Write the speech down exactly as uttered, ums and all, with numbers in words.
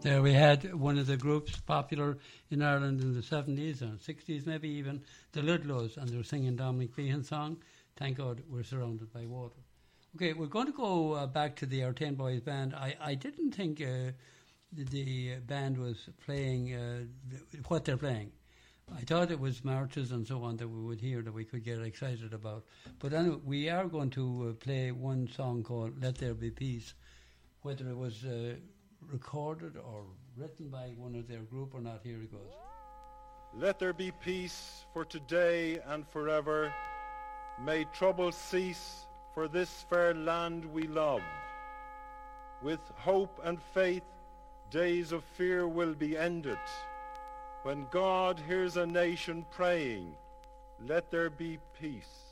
There we had one of the groups popular in Ireland in the seventies and sixties, maybe even, the Ludlows, and they were singing Dominic Behan's song, Thank God We're Surrounded by Water. Okay, we're going to go uh, back to the Artane Boys band. I, I didn't think uh, the, the band was playing uh, the, what they're playing. I thought it was marches and so on that we would hear that we could get excited about. But anyway, we are going to uh, play one song called Let There Be Peace. Whether it was uh, recorded or written by one of their group or not, here it goes. Let there be peace for today and forever. May trouble cease for this fair land we love. With hope and faith, days of fear will be ended. When God hears a nation praying, let there be peace.